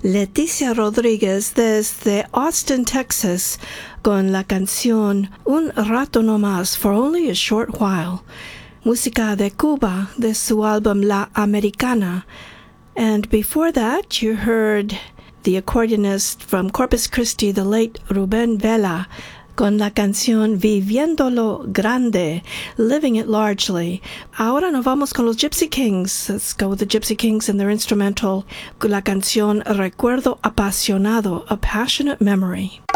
Leticia Rodríguez desde Austin, Texas, con la canción Un Rato No Más, For Only a Short While, música de Cuba, de su álbum La Americana. And before that, you heard the accordionist from Corpus Christi, the late Rubén Vela, con la canción Viviendo Grande, Living It Largely. Ahora nos vamos con los Gypsy Kings. Let's go with the Gypsy Kings and their instrumental, la canción Recuerdo Apasionado, A Passionate Memory.